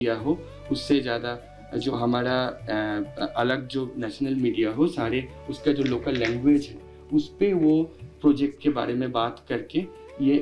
Media हो, उससे ज़्यादा जो हमारा अलग जो नेशनल मीडिया हो, सारे उसका जो लोकल लैंग्वेज है उस पे वो प्रोजेक्ट के बारे में बात करके ये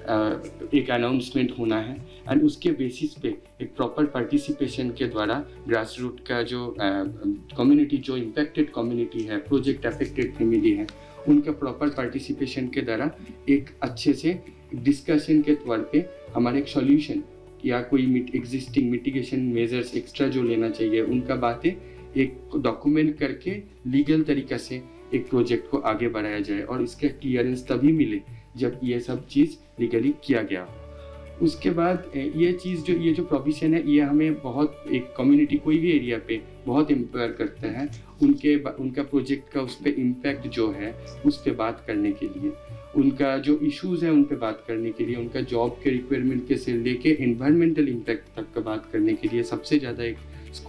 एक अनाउंसमेंट होना है। एंड उसके बेसिस पे एक प्रॉपर पार्टिसिपेशन के द्वारा ग्रास रूट का जो कम्युनिटी, जो इम्पैक्टेड कम्युनिटी है, प्रोजेक्ट अफेक्टेड फैमिली है, उनका प्रॉपर पार्टिसिपेशन के द्वारा एक अच्छे से डिस्कशन के तौर पे हमारे एक सॉल्यूशन या कोई एग्जिस्टिंग मिटिगेशन मेजर्स एक्स्ट्रा जो लेना चाहिए उनका बातें एक डॉक्यूमेंट करके लीगल तरीका से एक प्रोजेक्ट को आगे बढ़ाया जाए। और इसका क्लियरेंस तभी मिले जब ये सब चीज़ लीगली किया गया हो। उसके बाद ये जो प्रोविजन है ये हमें बहुत एक कम्युनिटी कोई भी एरिया पे बहुत एम्पावर करता है उनका प्रोजेक्ट का उस पर इम्पैक्ट जो है उस पर बात करने के लिए, उनका जो इश्यूज है उन पे बात करने के लिए, उनका जॉब के रिक्वायरमेंट के से लेके एनवायरमेंटल इम्पैक्ट तक का बात करने के लिए सबसे ज़्यादा एक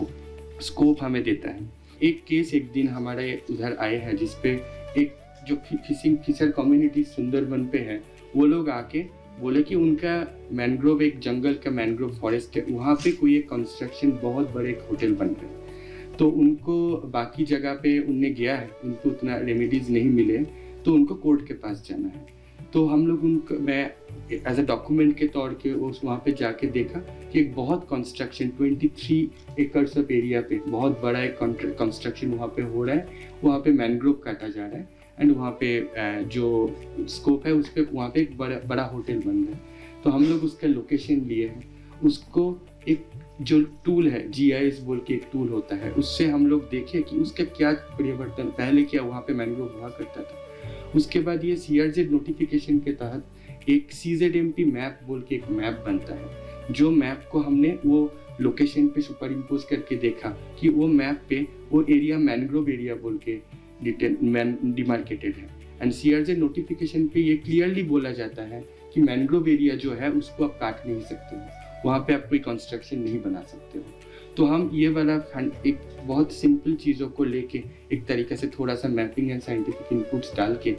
स्कोप हमें देता है। एक केस एक दिन हमारे उधर आए हैं जिसपे एक जो फिशर कम्युनिटी सुंदरबन पे है, वो लोग आके बोले कि उनका मैंग्रोव, एक जंगल का मैंग्रोव फॉरेस्ट है, वहाँ पे कोई एक कंस्ट्रक्शन बहुत बड़े एक होटल बन रहा है। तो उनको बाकी जगह पे उनने गया है, उनको उतना रेमेडीज नहीं मिले, तो उनको कोर्ट के पास जाना है। तो हम लोग मैं एज अ डॉक्यूमेंट के तौर के वहाँ पे जाके देखा कि एक बहुत कंस्ट्रक्शन 23 एकर्स ऑफ एरिया पे बहुत बड़ा एक कंस्ट्रक्शन वहाँ पे हो रहा है, वहाँ पे मैंग्रोव काटा जा रहा है एंड वहाँ पे जो स्कोप है उस पर वहाँ पे एक बड़ा होटल बन रहा है। तो हम लोग उसका लोकेशन लिए हैं, उसको एक जो टूल है GIS बोल के एक टूल होता है, उससे हम लोग देखे कि उसका क्या परिवर्तन, पहले क्या वहाँ पे मैंग्रोव हुआ करता था। उसके बाद ये CRZ नोटिफिकेशन के तहत एक CZMP मैप बोल के एक मैप बनता है, जो मैप को हमने वो लोकेशन पे सुपर इम्पोज करके देखा कि वो मैप पे वो एरिया मैंग्रोव एरिया बोल के डिमार्केटेड है। एंड CRZ नोटिफिकेशन पे ये क्लियरली बोला जाता है कि मैंग्रोव एरिया जो है उसको आप काट नहीं सकते हो, वहाँ पे आप कोई कंस्ट्रक्शन नहीं बना सकते हो। तो हम ये वाला एक बहुत सिंपल चीज़ों को लेके एक तरीके से थोड़ा सा मैपिंग एंड साइंटिफिक इनपुट्स डाल के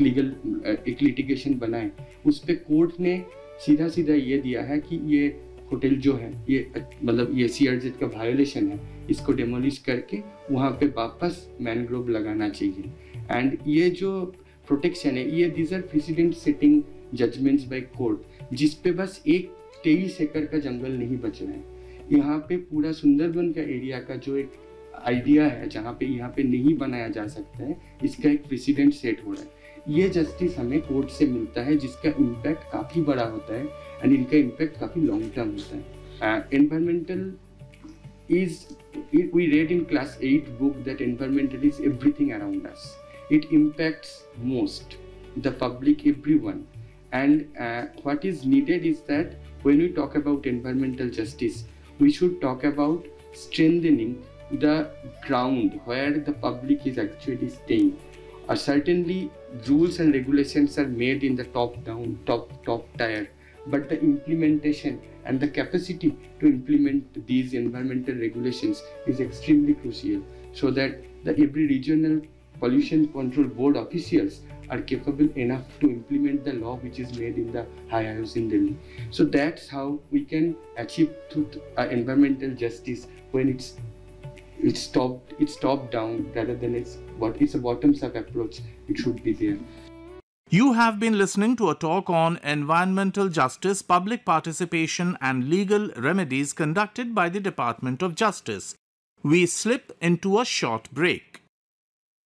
एक लिटिगेशन बनाए। उस पर कोर्ट ने सीधा ये दिया है कि ये होटल जो है ये मतलब ये CRZ का वायोलेशन है, इसको डेमोलिश करके वहाँ पे वापस मैनग्रोव लगाना चाहिए। एंड ये जो प्रोटेक्शन है ये these are president setting judgements by court, जिस पे बस एक 23 एकड़ का जंगल नहीं बच रहा है। यहाँ पे पूरा सुंदरबन का एरिया का जो एक आइडिया है जहाँ पे यहाँ पे नहीं बनाया जा सकता है, इसका एक प्रेसिडेंट सेट हो रहा है। ये जस्टिस हमें कोर्ट से मिलता है जिसका इम्पैक्ट काफ़ी बड़ा होता है एंड इनका इम्पैक्ट काफ़ी लॉन्ग टर्म होता है। Environmental is we read in class 8 book that environmental is everything around us. It impacts most the public, everyone, and what is needed is that when we talk about environmental justice, we should talk about strengthening the ground where the public is actually staying. Certainly rules and regulations are made in the top down, top tier, but the implementation and the capacity to implement these environmental regulations is extremely crucial, so that every regional pollution control board officials are capable enough to implement the law which is made in the high IOC in Delhi. So that's how we can achieve environmental justice when it's top down rather than it's a bottoms up approach. It should be there. You have been listening to a talk on environmental justice, public participation and legal remedies conducted by the Department of Justice. We slip into a short break.